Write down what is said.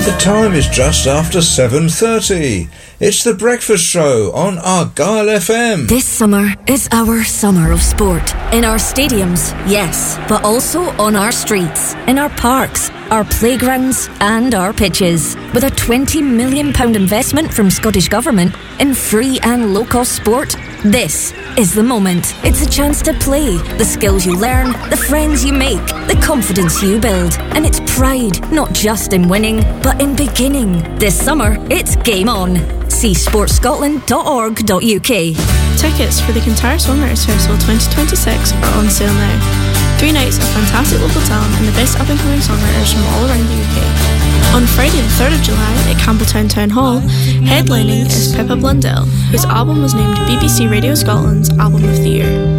The time is just after 7:30. It's the breakfast show on Argyle FM. This summer is our summer of sport. In our stadiums, yes, but also on our streets, in our parks, our playgrounds and our pitches. With a £20 million investment from Scottish Government in free and low-cost sport, this is the moment. It's a chance to play, the skills you learn, the friends you make, the confidence you build. And it's pride, not just in winning, but in beginning. This summer, it's game on. See sportscotland.org.uk. Tickets for the Kintyre Songwriters Festival 2026 are on sale now. 3 nights of fantastic local talent and the best up-and-coming songwriters from all around the UK. On Friday the 3rd of July at Campbelltown Town Hall, headlining is Pippa Blundell, whose album was named BBC Radio Scotland's Album of the Year.